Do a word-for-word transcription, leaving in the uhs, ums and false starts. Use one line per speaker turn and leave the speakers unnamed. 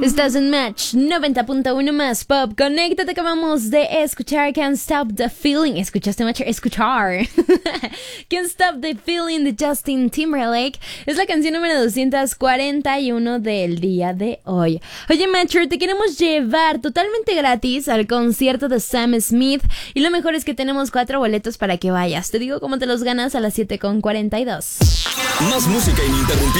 Estás en Match noventa punto uno más Pop. Conéctate, acabamos de escuchar Can't Stop the Feeling. ¿Escuchaste, Match? Escuchar. Can't Stop the Feeling de Justin Timberlake. Es la canción número doscientos cuarenta y uno del día de hoy. Oye, Matcher, te queremos llevar totalmente gratis al concierto de Sam Smith. Y lo mejor es que tenemos cuatro boletos para que vayas. Te digo cómo te los ganas a las siete con cuarenta y dos.
Más música ininterrumpida.